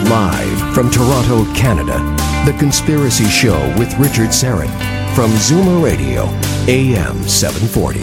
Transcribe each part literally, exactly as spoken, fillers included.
Live from Toronto, Canada, The Conspiracy Show with Richard Syrett from Zoomer Radio, A M seven forty.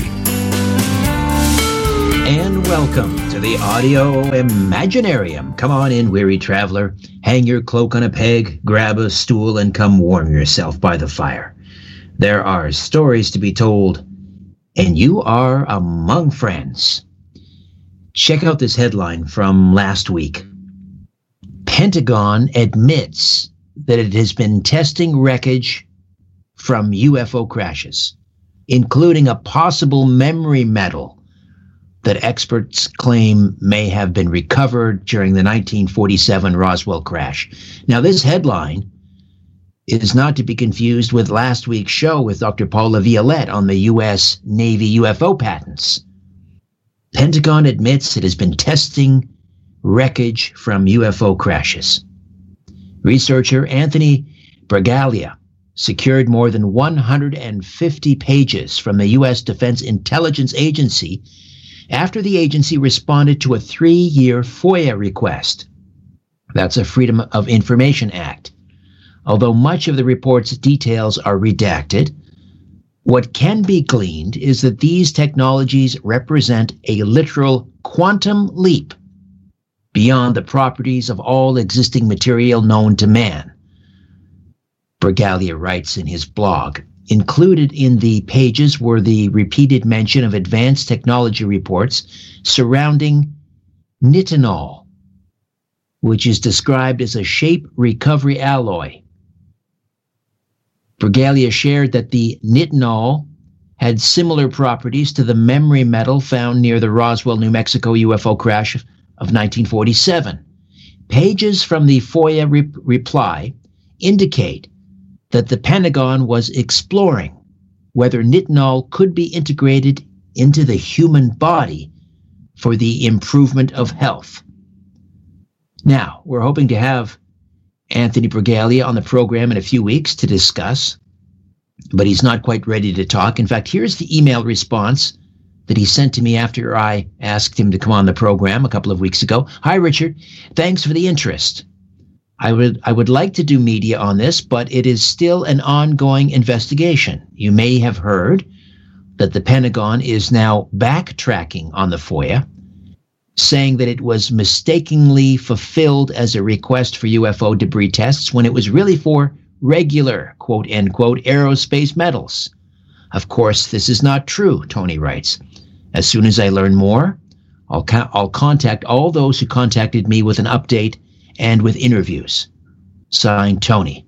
And welcome to the Audio Imaginarium. Come on in, weary traveler. Hang your cloak on a peg, grab a stool, and come warm yourself by the fire. There are stories to be told, and you are among friends. Check out this headline from last week. Pentagon admits that it has been testing wreckage from U F O crashes, including a possible memory metal that experts claim may have been recovered during the nineteen forty-seven Roswell crash. Now, this headline is not to be confused with last week's show with Doctor Paul LaViolette on the U S Navy U F O patents. Pentagon admits it has been testing wreckage from U F O crashes. Researcher Anthony Bragalia secured more than one hundred fifty pages from the U S Defense Intelligence Agency after the agency responded to a three-year FOIA request. That's a Freedom of Information Act. Although much of the report's details are redacted, what can be gleaned is that these technologies represent a literal quantum leap beyond the properties of all existing material known to man. Bragalia writes in his blog, included in the pages were the repeated mention of advanced technology reports surrounding nitinol, which is described as a shape recovery alloy. Bragalia shared that the nitinol had similar properties to the memory metal found near the Roswell, New Mexico U F O crash of nineteen forty-seven. Pages from the FOIA re- reply indicate that the Pentagon was exploring whether nitinol could be integrated into the human body for the improvement of health. Now, we're hoping to have Anthony Bragalia on the program in a few weeks to discuss, but he's not quite ready to talk. In fact, here's the email response that he sent to me after I asked him to come on the program a couple of weeks ago. Hi, Richard. Thanks for the interest. I would I would like to do media on this, but it is still an ongoing investigation. You may have heard that the Pentagon is now backtracking on the FOIA, saying that it was mistakenly fulfilled as a request for U F O debris tests when it was really for regular, quote, end quote, aerospace metals. Of course, this is not true, Tony writes. As soon as I learn more, I'll, co- I'll contact all those who contacted me with an update and with interviews. Signed, Tony.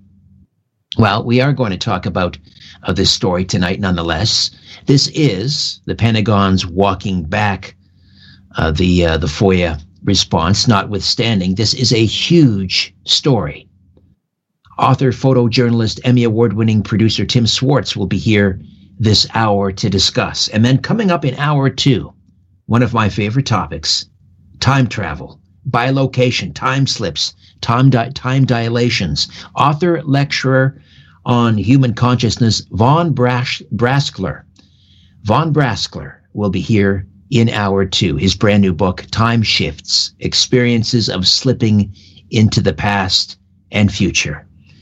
Well, we are going to talk about uh, this story tonight nonetheless. This is the Pentagon's walking back uh, the uh, the FOIA response, notwithstanding. This is a huge story. Author, photojournalist, Emmy Award-winning producer Tim Swartz will be here this hour to discuss. And then coming up in hour two, one of my favorite topics, time travel, bilocation, time slips, time, di- time dilations. Author, lecturer on human consciousness, Von Brash- Braskler. Von Braskler will be here in hour two. His brand new book, Time Shifts, Experiences of Slipping into the Past and Future.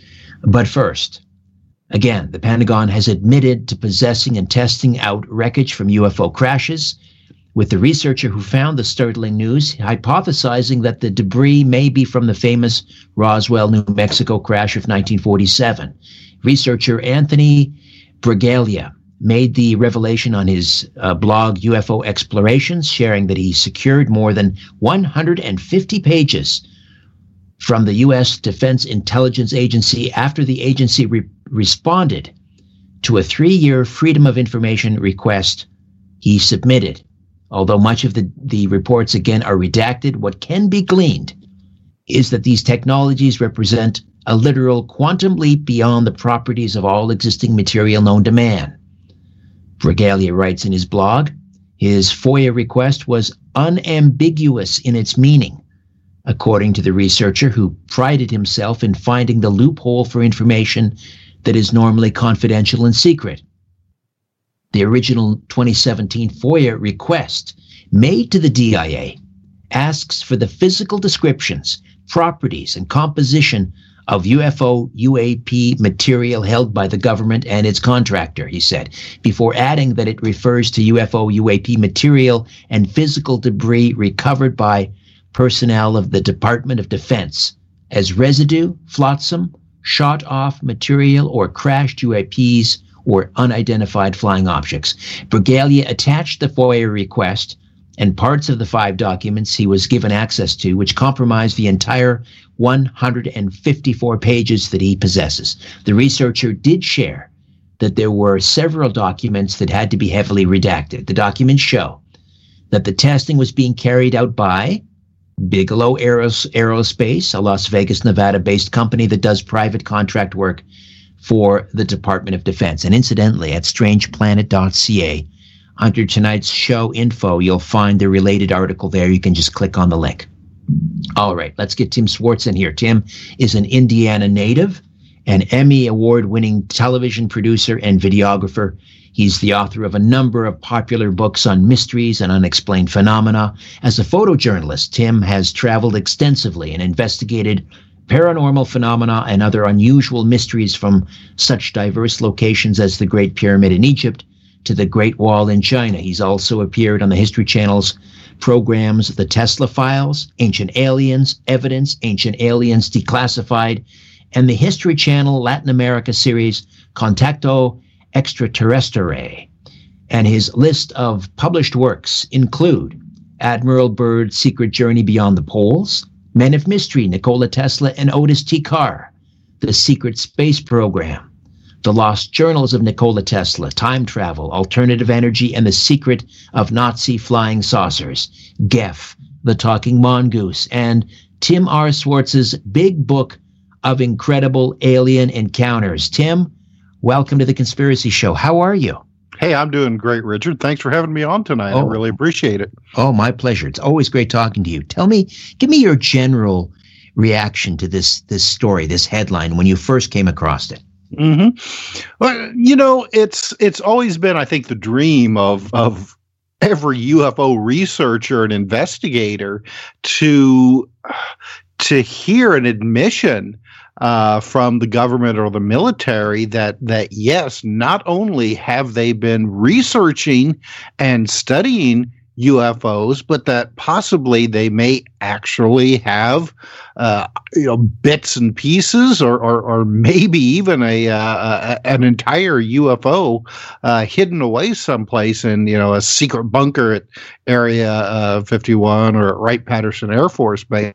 But first, again, the Pentagon has admitted to possessing and testing out wreckage from U F O crashes, with the researcher who found the startling news hypothesizing that the debris may be from the famous Roswell, New Mexico crash of nineteen forty-seven. Researcher Anthony Bragalia made the revelation on his uh, blog U F O Explorations, sharing that he secured more than one hundred fifty pages from the U S Defense Intelligence Agency after the agency re- responded to a three-year Freedom of Information request he submitted. Although much of the, the reports, again, are redacted, what can be gleaned is that these technologies represent a literal quantum leap beyond the properties of all existing material known to man. Bragalia writes in his blog, his FOIA request was unambiguous in its meaning, according to the researcher who prided himself in finding the loophole for information that is normally confidential and secret. The original twenty seventeen FOIA request made to the D I A asks for the physical descriptions, properties and composition of U F O U A P material held by the government and its contractor, he said, before adding that it refers to U F O U A P material and physical debris recovered by personnel of the Department of Defense as residue, flotsam, shot-off material, or crashed U A Ps or unidentified flying objects. Bragalia attached the FOIA request and parts of the five documents he was given access to, which compromised the entire one hundred fifty-four pages that he possesses. The researcher did share that there were several documents that had to be heavily redacted. The documents show that the testing was being carried out by Bigelow Aeros- Aerospace, a Las Vegas, Nevada-based company that does private contract work for the Department of Defense. And incidentally, at strange planet dot c a, under tonight's show info, you'll find the related article there. You can just click on the link. All right, let's get Tim Swartz in here. Tim is an Indiana native, an Emmy Award-winning television producer and videographer. He's the author of a number of popular books on mysteries and unexplained phenomena. As a photojournalist, Tim has traveled extensively and investigated paranormal phenomena and other unusual mysteries from such diverse locations as the Great Pyramid in Egypt to the Great Wall in China. He's also appeared on the History Channel's programs The Tesla Files, Ancient Aliens, Evidence, Ancient Aliens Declassified, and the History Channel Latin America series Contacto Extraterrestre. And his list of published works include Admiral Byrd's Secret Journey Beyond the Poles, Men of Mystery, Nikola Tesla and Otis T. Carr, The Secret Space Program, The Lost Journals of Nikola Tesla, Time Travel, Alternative Energy, and the Secret of Nazi Flying Saucers, Geff, The Talking Mongoose, and Tim R. Swartz's big book of incredible alien encounters. Tim, welcome to The Conspiracy Show. How are you? Hey, I'm doing great, Richard. Thanks for having me on tonight. Oh, I really appreciate it. Oh, my pleasure. It's always great talking to you. Tell me, give me your general reaction to this this story, this headline, when you first came across it. Mm-hmm. Well, you know, it's it's always been, I think, the dream of of every U F O researcher and investigator to to hear an admission uh, from the government or the military that that yes, not only have they been researching and studying U F Os, but that possibly they may actually have, uh, you know, bits and pieces, or or, or maybe even a, uh, an entire U F O uh, hidden away someplace in, you know, a secret bunker at Area uh, fifty-one or at Wright-Patterson Air Force Base.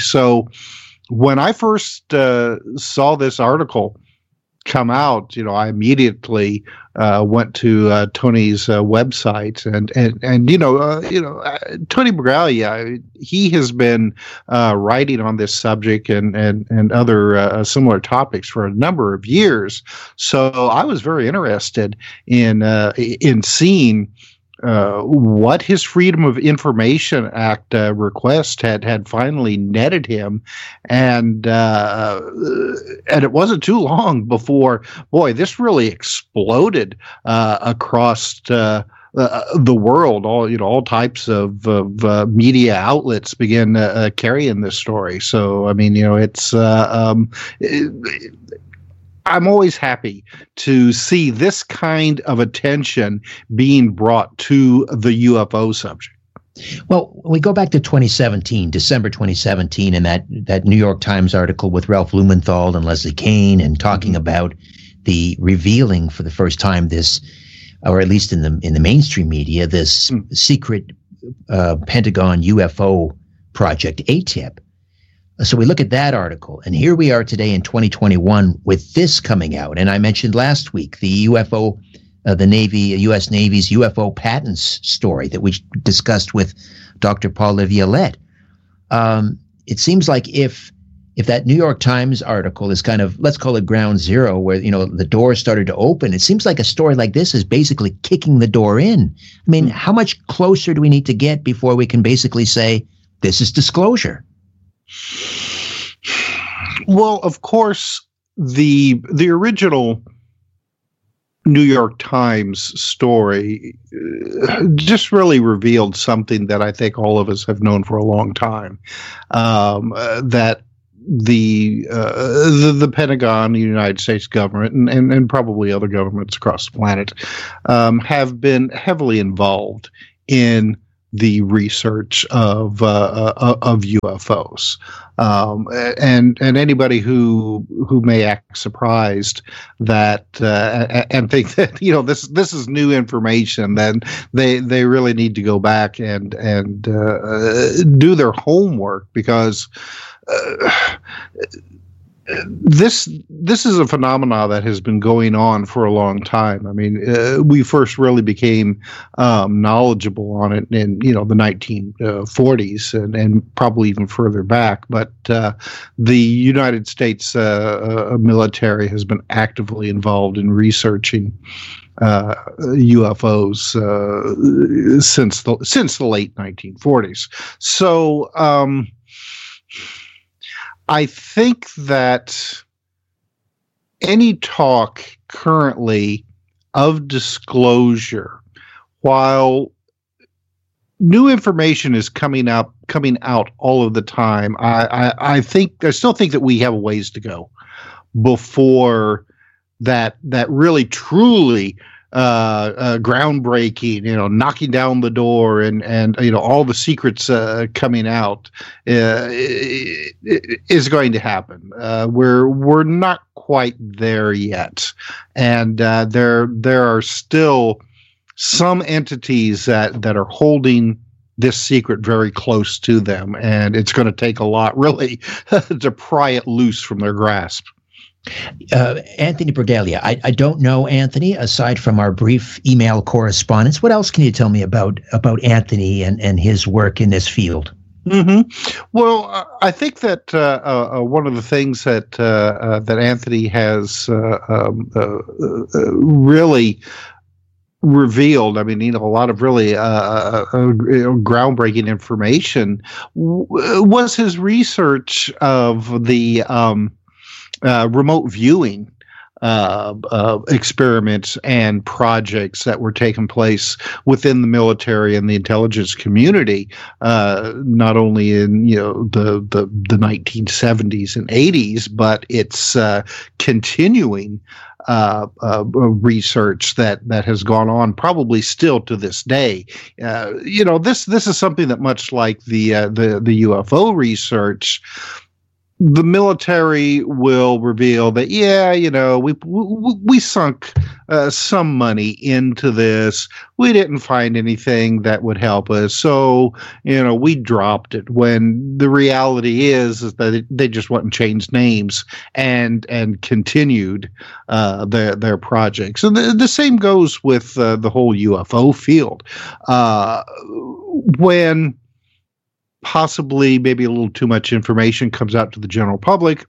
So when I first uh, saw this article come out, you know, I immediately uh, went to uh, Tony's uh, website, and and and you know, uh, you know, uh, Tony Bragalia, he has been uh, writing on this subject and and and other uh, similar topics for a number of years. So I was very interested in uh, in seeing Uh, what his Freedom of Information Act uh, request had had finally netted him, and uh, and it wasn't too long before, boy, this really exploded uh, across uh, uh, the world. All you know, all types of, of uh, media outlets began uh, uh, carrying this story. So I mean, you know, it's. Uh, um, it, it, I'm always happy to see this kind of attention being brought to the U F O subject. Well, we go back to twenty seventeen, December twenty seventeen, and that, that New York Times article with Ralph Blumenthal and Leslie Kean, and talking about the revealing for the first time this, or at least in the in the mainstream media, this mm. secret uh, Pentagon U F O project, A T I P. So we look at that article, and here we are today in twenty twenty-one with this coming out. And I mentioned last week the U F O, uh, the Navy, U S Navy's U F O patents story that we discussed with Doctor Paul Laviolette. Um, it seems like if if that New York Times article is kind of, let's call it ground zero, where, you know, the door started to open, it seems like a story like this is basically kicking the door in. I mean, how much closer do we need to get before we can basically say this is disclosure? Well, of course, the the original New York Times story uh, just really revealed something that I think all of us have known for a long time, um, uh, that the, uh, the the Pentagon, the United States government, and, and, and probably other governments across the planet um, have been heavily involved in the research of uh, uh, of U F Os, um, and and anybody who who may act surprised that uh, and think that you know this this is new information, then they they really need to go back and and uh, do their homework, because uh, This this is a phenomenon that has been going on for a long time. I mean, uh, we first really became um, knowledgeable on it in you know the nineteen forties and, and probably even further back. But uh, the United States uh, uh, military has been actively involved in researching uh, U F Os uh, since the since the late nineteen forties. So. Um, I think that any talk currently of disclosure, while new information is coming up, coming out all of the time, I, I, I think I still think that we have a ways to go before that that really truly uh, uh, groundbreaking, you know, knocking down the door and, and you know, all the secrets uh, coming out uh, is going to happen. Uh, we're we're not quite there yet, and uh, there there are still some entities that that are holding this secret very close to them, and it's going to take a lot, really, to pry it loose from their grasp. Uh, Anthony Bradalia, I, I don't know Anthony aside from our brief email correspondence. What else can you tell me about about Anthony and, and his work in this field? Mm-hmm. Well, uh, I think that uh, uh, one of the things that uh, uh, that Anthony has uh, um, uh, uh, really revealed, I mean, you know, a lot of really uh, uh, uh, groundbreaking information w- was his research of the um, Uh, remote viewing uh, uh, experiments and projects that were taking place within the military and the intelligence community, uh, not only in you know the the, the nineteen seventies and eighties, but it's uh, continuing uh, uh, research that that has gone on probably still to this day. Uh, you know, this this is something that, much like the uh, the the U F O research, the military will reveal that, yeah, you know, we we, we sunk uh, some money into this. We didn't find anything that would help us, so you know we dropped it. When the reality is, is that it, they just went and changed names and and continued uh, their their projects. And the, the same goes with uh, the whole U F O field. Uh, when possibly maybe a little too much information comes out to the general public,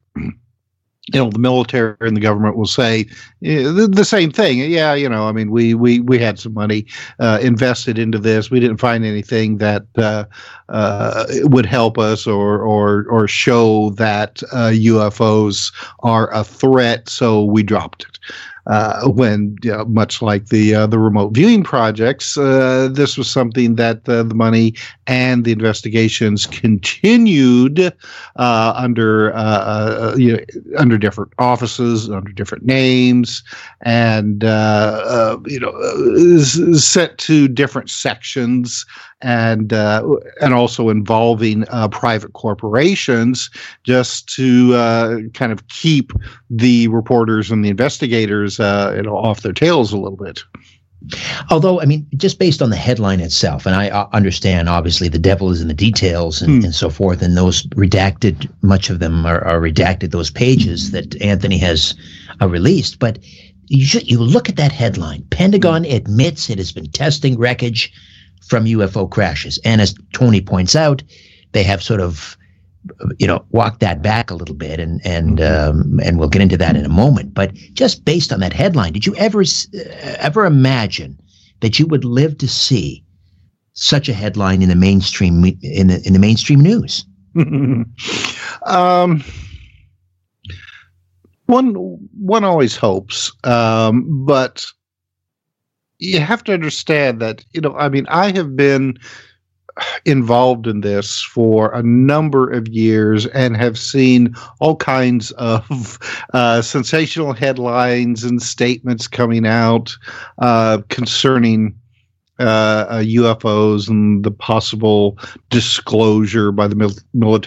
you know, the military and the government will say uh, the, the same thing. Yeah, you know, I mean, we we we had some money uh, invested into this. We didn't find anything that uh, uh, would help us or or or show that uh, U F Os are a threat, so we dropped it. Uh, when, you know, much like the uh, the remote viewing projects, uh, this was something that uh, the money and the investigations continued uh, under uh, uh, you know, under different offices, under different names, and uh, uh, you know uh, sent to different sections, and uh, and also involving uh, private corporations, just to uh, kind of keep the reporters and the investigators uh, you know, off their tails a little bit. Although, I mean, just based on the headline itself, and I uh, understand, obviously, the devil is in the details and, mm. and so forth, and those redacted, much of them are, are redacted, those pages that Anthony has uh, released. But you should, you look at that headline, Pentagon admits it has been testing wreckage from U F O crashes. And as Tony points out, they have sort of, you know, walked that back a little bit, and and um, and we'll get into that in a moment. But just based on that headline, did you ever uh, ever imagine that you would live to see such a headline in the mainstream in the in the mainstream news? um, one one always hopes, um, but you have to understand that, you know, I mean, I have been involved in this for a number of years and have seen all kinds of uh, sensational headlines and statements coming out uh, concerning uh, uh, U F Os and the possible disclosure by the mil- military